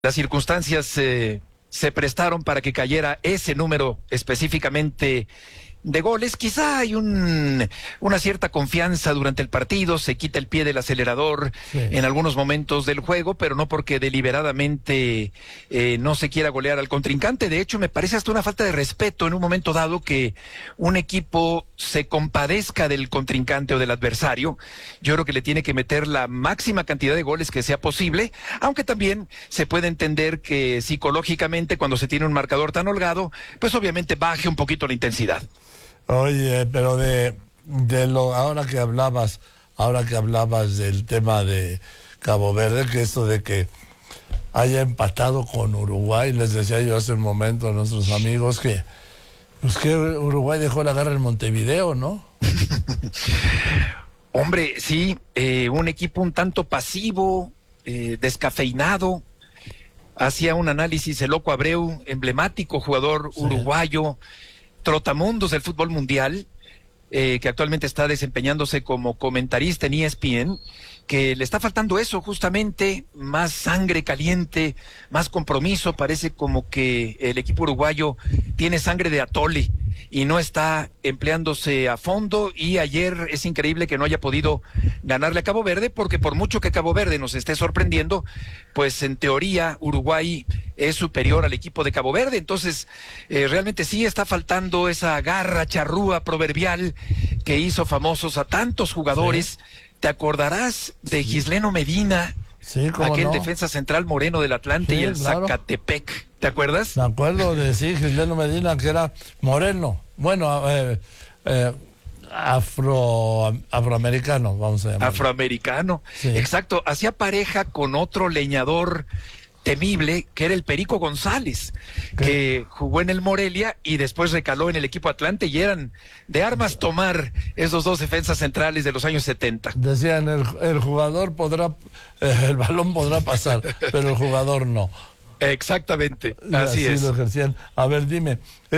Las circunstancias se prestaron para que cayera ese número específicamente de goles. Quizá hay una cierta confianza durante el partido, se quita el pie del acelerador en algunos momentos del juego, pero no porque deliberadamente no se quiera golear al contrincante. De hecho, me parece hasta una falta de respeto en un momento dado que un equipo se compadezca del contrincante o del adversario. Yo creo que le tiene que meter la máxima cantidad de goles que sea posible, aunque también se puede entender que psicológicamente cuando se tiene un marcador tan holgado, pues obviamente baje un poquito la intensidad. Oye, pero ahora que hablabas del tema de Cabo Verde, que esto de que haya empatado con Uruguay, les decía yo hace un momento a nuestros amigos que Uruguay dejó la guerra en Montevideo, ¿no? Hombre, sí, un equipo un tanto pasivo, descafeinado. Hacía un análisis el Loco Abreu, emblemático jugador uruguayo, trotamundos del fútbol mundial, que actualmente está desempeñándose como comentarista en ESPN, que le está faltando eso justamente, más sangre caliente, más compromiso. Parece como que el equipo uruguayo tiene sangre de atole y no está empleándose a fondo, y ayer es increíble que no haya podido ganarle a Cabo Verde, porque por mucho que Cabo Verde nos esté sorprendiendo, pues en teoría Uruguay es superior al equipo de Cabo Verde. Entonces realmente sí está faltando esa garra charrúa proverbial que hizo famosos a tantos jugadores. ¿Te acordarás de Gisleno Medina? Sí, aquel no. defensa central moreno del Atlante, y el claro. Zacatepec, ¿te acuerdas? Me acuerdo de Gisleno Medina, que era moreno, bueno, afroamericano, vamos a llamarlo. Afroamericano, sí. Exacto, hacía pareja con otro leñador temible, que era el Perico González, que jugó en el Morelia y después recaló en el equipo Atlante, y eran de armas tomar esos dos defensas centrales de los años 70. Decían, el jugador podrá, el balón podrá pasar, pero el jugador no. Exactamente, así es. Lo ejercían. A ver, dime,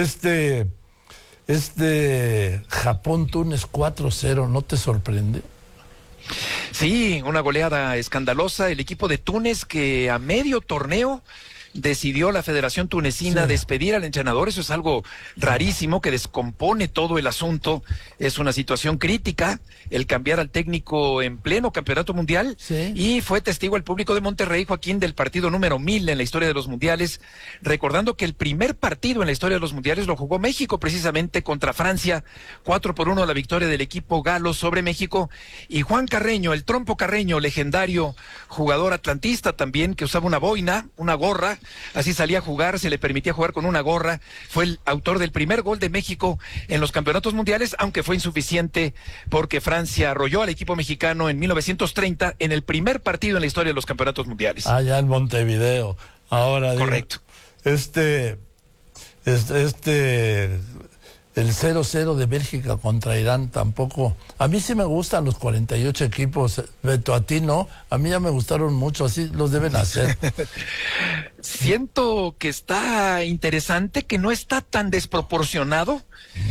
Japón-Túnez 4-0, ¿no te sorprende? Sí, una goleada escandalosa. El equipo de Túnez, que a medio torneo decidió la Federación Tunecina despedir al entrenador. Eso es algo rarísimo, que descompone todo el asunto. Es una situación crítica el cambiar al técnico en pleno campeonato mundial. Y fue testigo el público de Monterrey, Joaquín, del partido número 1000 en la historia de los mundiales, recordando que el primer partido en la historia de los mundiales lo jugó México, precisamente contra Francia, 4-1 la victoria del equipo galo sobre México. Y Juan Carreño, el Trompo Carreño, legendario jugador atlantista también, que usaba una boina, una gorra, así salía a jugar, se le permitía jugar con una gorra. Fue el autor del primer gol de México en los campeonatos mundiales, aunque fue insuficiente porque Francia arrolló al equipo mexicano en 1930 en el primer partido en la historia de los campeonatos mundiales. Allá en Montevideo. Ahora, correcto. El 0-0 de Bélgica contra Irán tampoco. A mí sí me gustan los 48 equipos, Beto, a ti no. A mí ya me gustaron mucho, así los deben hacer. Siento que está interesante, que no está tan desproporcionado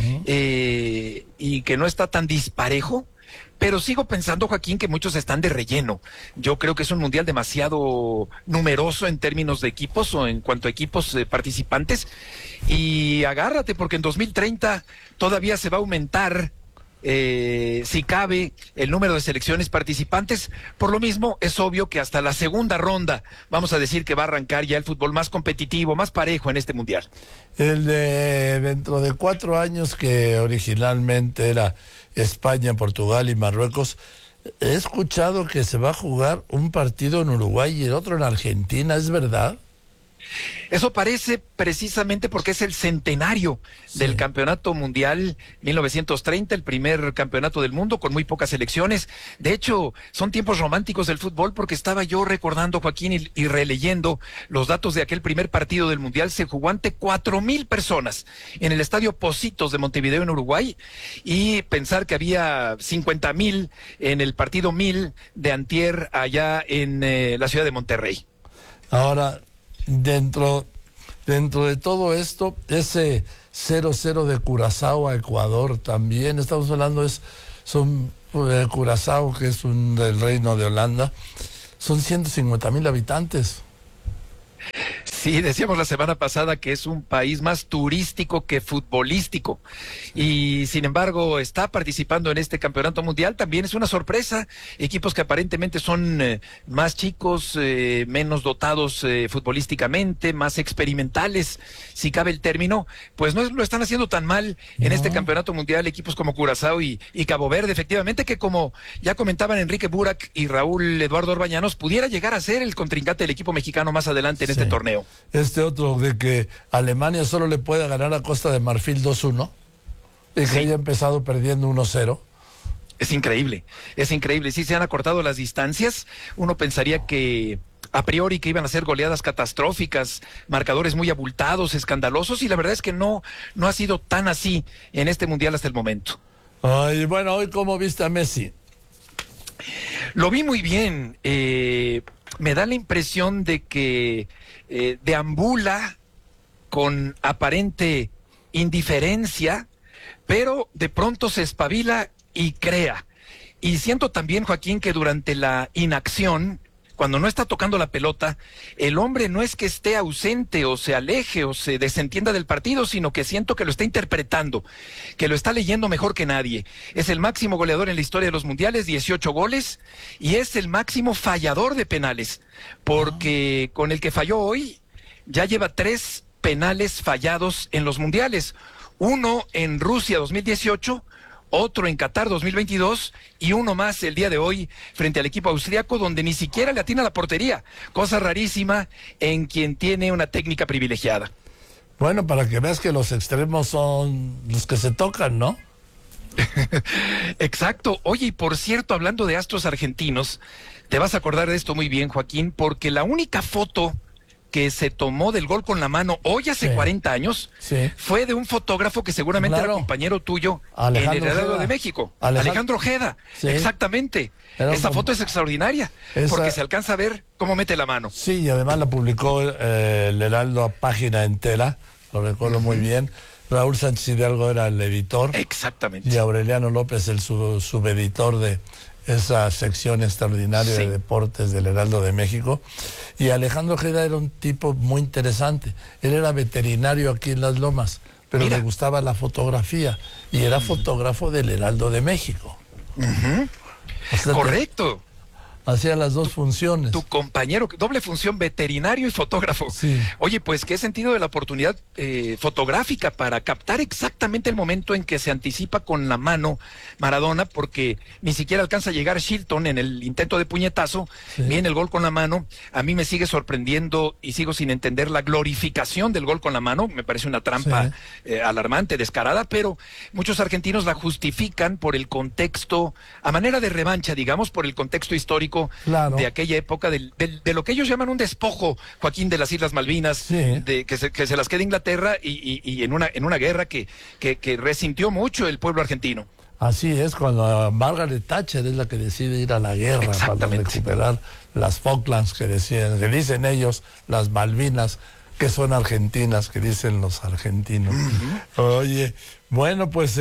y que no está tan disparejo. Pero sigo pensando, Joaquín, que muchos están de relleno. Yo creo que es un mundial demasiado numeroso en términos de equipos, o en cuanto a equipos participantes. Y agárrate, porque en 2030 todavía se va a aumentar, si cabe, el número de selecciones participantes. Por lo mismo, es obvio que hasta la segunda ronda, vamos a decir que va a arrancar ya el fútbol más competitivo, más parejo en este mundial. El de dentro de 4 años, que originalmente era España, Portugal y Marruecos, he escuchado que se va a jugar un partido en Uruguay y el otro en Argentina, ¿es verdad? Eso parece, precisamente porque es el centenario del Campeonato Mundial 1930, el primer campeonato del mundo con muy pocas selecciones. De hecho, son tiempos románticos del fútbol, porque estaba yo recordando, Joaquín, y releyendo los datos de aquel primer partido del Mundial. Se jugó ante 4,000 personas en el Estadio Pocitos de Montevideo, en Uruguay, y pensar que había 50,000 en el partido 1000 de antier allá en la ciudad de Monterrey. Ahora, dentro de todo esto, ese 0-0 de Curazao a Ecuador también, estamos hablando, Curazao, que es del Reino de Holanda, son 150,000 habitantes. Sí, decíamos la semana pasada que es un país más turístico que futbolístico y sin embargo está participando en este campeonato mundial. También es una sorpresa, equipos que aparentemente son más chicos, menos dotados futbolísticamente, más experimentales, si cabe el término, pues no lo están haciendo tan mal en este campeonato mundial, equipos como Curazao y Cabo Verde, efectivamente que como ya comentaban Enrique Burak y Raúl Eduardo Orbañanos, pudiera llegar a ser el contrincante del equipo mexicano más adelante en este torneo. Este otro de que Alemania solo le puede ganar a Costa de Marfil 2-1 y que haya empezado perdiendo 1-0. Es increíble, sí se han acortado las distancias, uno pensaría que a priori que iban a ser goleadas catastróficas, marcadores muy abultados, escandalosos, y la verdad es que no ha sido tan así en este mundial hasta el momento. Ay, bueno, hoy ¿cómo viste a Messi? Lo vi muy bien, me da la impresión de que deambula con aparente indiferencia, pero de pronto se espabila y crea. Y siento también, Joaquín, que durante la inacción, cuando no está tocando la pelota, el hombre no es que esté ausente o se aleje o se desentienda del partido, sino que siento que lo está interpretando, que lo está leyendo mejor que nadie. Es el máximo goleador en la historia de los mundiales, 18 goles, y es el máximo fallador de penales, porque con el que falló hoy ya lleva 3 penales fallados en los mundiales. Uno en Rusia 2018, otro en Qatar 2022 y uno más el día de hoy frente al equipo austriaco, donde ni siquiera le atina la portería, cosa rarísima en quien tiene una técnica privilegiada. Bueno, para que veas que los extremos son los que se tocan, ¿no? Exacto. Oye, y por cierto, hablando de astros argentinos, te vas a acordar de esto muy bien, Joaquín, porque la única foto que se tomó del gol con la mano hoy hace 40 años, fue de un fotógrafo que seguramente era compañero tuyo en el Heraldo de México, Alejandro Ojeda, exactamente. Esa foto es extraordinaria, porque se alcanza a ver cómo mete la mano. Sí, y además la publicó el Heraldo a página entera, lo recuerdo muy bien. Raúl Sánchez Hidalgo era el editor. Exactamente. Y Aureliano López el subeditor de esa sección extraordinaria de deportes del Heraldo de México. Y Alejandro Ojeda era un tipo muy interesante. Él era veterinario aquí en Las Lomas, pero le gustaba la fotografía y era fotógrafo del Heraldo de México. O sea, correcto. Hacía las dos funciones. Tu compañero, doble función, veterinario y fotógrafo. Sí. Oye, pues qué sentido de la oportunidad fotográfica para captar exactamente el momento en que se anticipa con la mano Maradona, porque ni siquiera alcanza a llegar Shilton en el intento de puñetazo, viene el gol con la mano. A mí me sigue sorprendiendo y sigo sin entender la glorificación del gol con la mano, me parece una trampa alarmante, descarada, pero muchos argentinos la justifican por el contexto, a manera de revancha, digamos, por el contexto histórico de aquella época, de lo que ellos llaman un despojo, Joaquín, de las Islas Malvinas, de que se las quede Inglaterra y en una guerra que resintió mucho el pueblo argentino. Así es, cuando Margaret Thatcher es la que decide ir a la guerra para recuperar las Falklands que dicen ellos, las Malvinas, que son argentinas, que dicen los argentinos. Oye, bueno, pues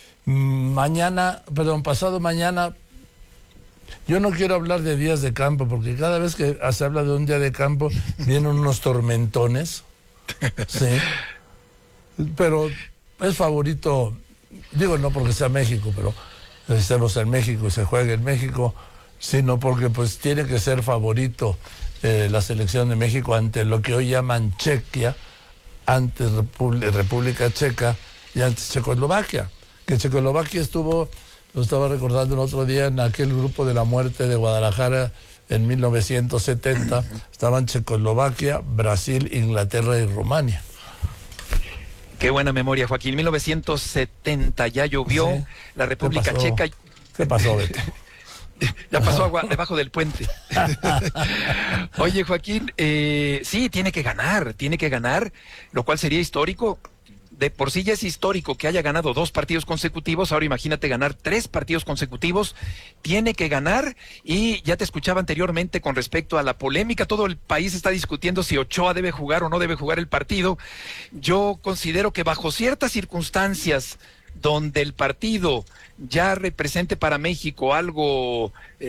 pasado mañana. Yo no quiero hablar de días de campo, porque cada vez que se habla de un día de campo, vienen unos tormentones. Sí. Pero es favorito, digo no porque sea México, pero estemos en México y se juegue en México, sino porque pues tiene que ser favorito la selección de México ante lo que hoy llaman Chequia, antes República Checa y antes Checoslovaquia. Que Checoslovaquia lo estaba recordando el otro día en aquel grupo de la muerte de Guadalajara en 1970. Estaban Checoslovaquia, Brasil, Inglaterra y Rumania. Qué buena memoria, Joaquín. 1970 ya llovió, la República Checa. ¿Qué pasó, Beto? Ya pasó agua debajo del puente. Oye, Joaquín, sí, tiene que ganar, lo cual sería histórico. De por sí ya es histórico que haya ganado 2 partidos consecutivos, ahora imagínate ganar 3 partidos consecutivos, tiene que ganar. Y ya te escuchaba anteriormente con respecto a la polémica, todo el país está discutiendo si Ochoa debe jugar o no debe jugar el partido. Yo considero que bajo ciertas circunstancias donde el partido ya represente para México algo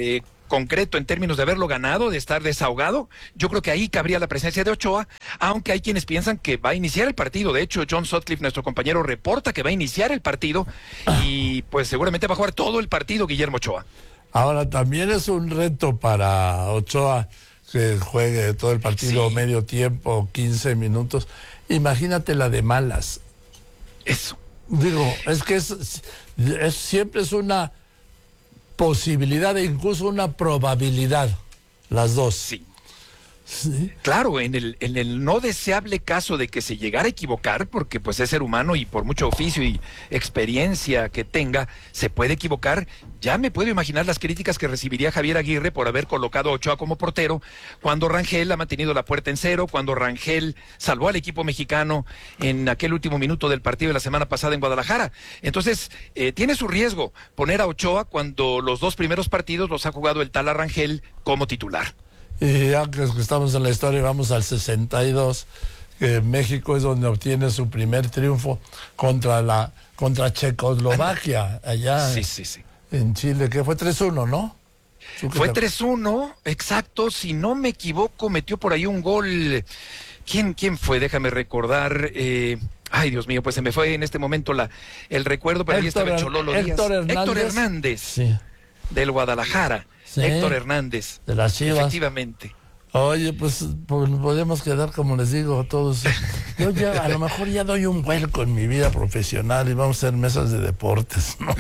concreto en términos de haberlo ganado, de estar desahogado, yo creo que ahí cabría la presencia de Ochoa, aunque hay quienes piensan que va a iniciar el partido. De hecho, John Sutcliffe, nuestro compañero, reporta que va a iniciar el partido y pues seguramente va a jugar todo el partido Guillermo Ochoa. Ahora, también es un reto para Ochoa que juegue todo el partido medio tiempo, 15 minutos. Imagínate la de malas. Eso. Digo, es que siempre es una posibilidad e incluso una probabilidad, las dos. Sí. Sí. Claro, en el no deseable caso de que se llegara a equivocar, porque pues es ser humano y por mucho oficio y experiencia que tenga, se puede equivocar. Ya me puedo imaginar las críticas que recibiría Javier Aguirre por haber colocado a Ochoa como portero, cuando Rangel ha mantenido la puerta en cero, cuando Rangel salvó al equipo mexicano en aquel último minuto del partido de la semana pasada en Guadalajara. Entonces, tiene su riesgo poner a Ochoa cuando los dos primeros partidos los ha jugado el tal Rangel como titular. Y ya que estamos en la historia, vamos al 62, que México es donde obtiene su primer triunfo contra Checoslovaquia, allá en Chile, que fue 3-1, ¿no? Fue 3-1, exacto, si no me equivoco, metió por ahí un gol. ¿Quién fue? Déjame recordar. Ay, Dios mío, pues se me fue en este momento el recuerdo, pero ahí estaba el Chololo Díaz. Héctor Hernández, sí, del Guadalajara. Sí, Héctor Hernández. De las Chivas. Efectivamente. Oye, pues podemos quedar, como les digo, todos. Yo ya, a lo mejor ya doy un vuelco en mi vida profesional y vamos a hacer mesas de deportes, ¿no?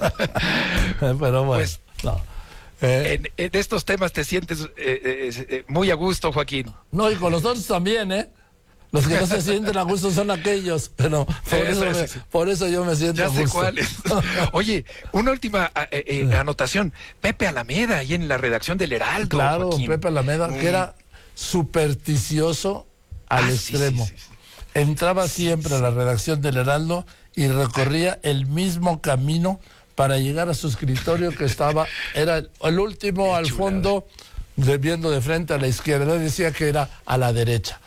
Pero bueno, pues, no. En estos temas te sientes muy a gusto, Joaquín. No, y con los otros también, ¿eh? Los que no se sienten a gusto son aquellos, pero por eso yo me siento a gusto. Ya sé cuáles. Oye, una última anotación. Pepe Alameda, ahí en la redacción del Heraldo. Claro, Joaquín. Pepe Alameda, que era supersticioso al extremo. Sí. Entraba siempre a la redacción del Heraldo y recorría el mismo camino para llegar a su escritorio, que era el último al fondo, viendo de frente a la izquierda. Él decía que era a la derecha.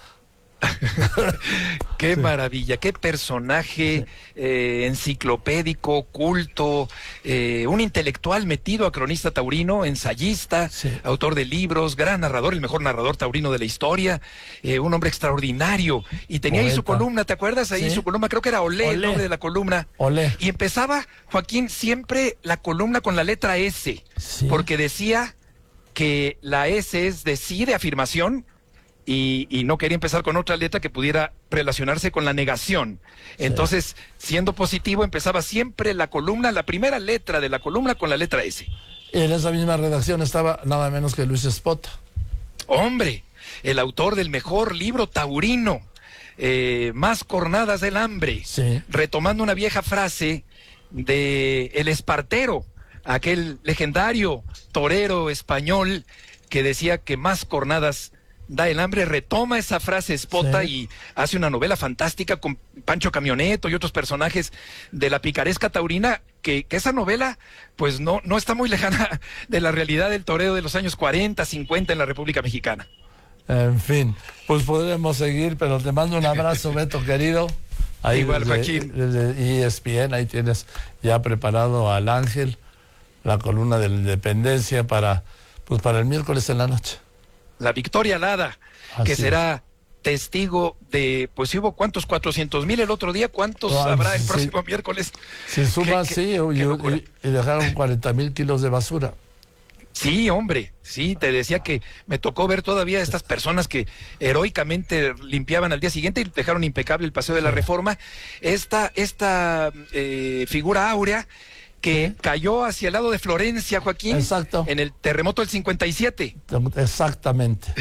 Qué maravilla, qué personaje enciclopédico, culto, un intelectual metido a cronista taurino, ensayista, autor de libros, gran narrador, el mejor narrador taurino de la historia, un hombre extraordinario. Y tenía ahí su columna, ¿te acuerdas? Ahí su columna, creo que era Olé, el nombre de la columna. Olé. Y empezaba, Joaquín, siempre la columna con la letra S, porque decía que la S es de sí, de afirmación, y no quería empezar con otra letra que pudiera relacionarse con la negación. Entonces, siendo positivo, empezaba siempre la columna, la primera letra de la columna con la letra S. Y en esa misma redacción estaba nada menos que Luis Espota. Hombre, el autor del mejor libro taurino, Más cornadas del hambre, retomando una vieja frase de El Espartero, aquel legendario torero español que decía que más cornadas da el hambre. Retoma esa frase Espota y hace una novela fantástica con Pancho Camioneto y otros personajes de la picaresca taurina, que esa novela pues no está muy lejana de la realidad del toreo de los años 40, 50 en la República Mexicana. En fin, pues podremos seguir, pero te mando un abrazo, Beto, querido. Ahí igual, Joaquín. Desde ESPN, ahí tienes ya preparado al Ángel, la columna de la Independencia para el miércoles en la noche. La Victoria Alada, que será testigo de, pues hubo ¿cuántos? 400,000 el otro día. ¿Cuántos habrá el próximo miércoles? Si suma, y dejaron 40,000 kilos de basura. Sí, hombre, sí, te decía que me tocó ver todavía a estas personas que heroicamente limpiaban al día siguiente y dejaron impecable el Paseo de la Reforma. Esta figura áurea que cayó hacia el lado de Florencia, Joaquín. Exacto. En el terremoto del 57. Exactamente.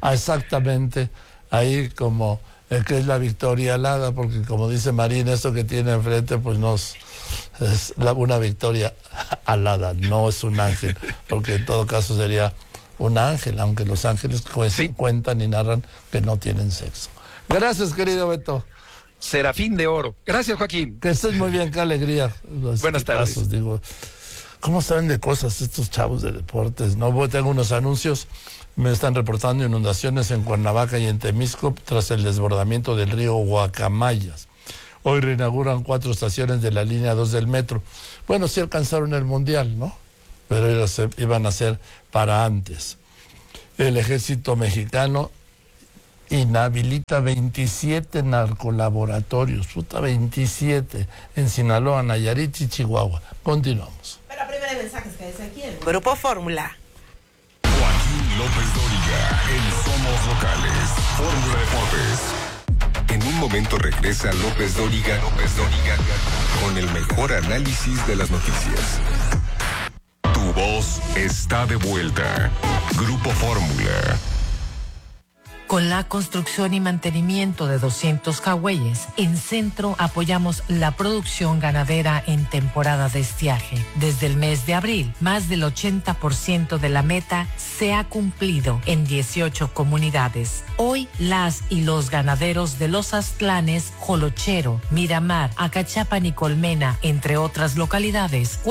Ahí como que es la Victoria Alada, porque como dice Marín, esto que tiene enfrente, pues es una Victoria alada, no es un ángel, porque en todo caso sería un ángel, aunque los ángeles cuentan y narran que no tienen sexo. Gracias, querido Beto. Serafín de oro. Gracias, Joaquín. Que estés muy bien, qué alegría. Buenas tardes. Digo, ¿cómo saben de cosas estos chavos de deportes? No, tengo unos anuncios. Me están reportando inundaciones en Cuernavaca y en Temisco tras el desbordamiento del río Guacamayas. Hoy reinauguran 4 estaciones de la línea 2 del metro. Bueno, sí alcanzaron el mundial, ¿no? pero ellos iban a ser para antes. El ejército mexicano inhabilita 27 narcolaboratorios, 27, en Sinaloa, Nayarit y Chihuahua. Continuamos. Pero primero hay mensajes que dice aquí. Grupo Fórmula. Joaquín López Dóriga, en Somos Locales, Fórmula Deportes. En un momento regresa López Dóriga, con el mejor análisis de las noticias. Tu voz está de vuelta. Grupo Fórmula. Con la construcción y mantenimiento de 200 cahueyes, en Centro apoyamos la producción ganadera en temporada de estiaje. Desde el mes de abril, más del 80% de la meta se ha cumplido en 18 comunidades. Hoy, las y los ganaderos de Los Aztlanes, Jolochero, Miramar, Acachapan y Colmena, entre otras localidades,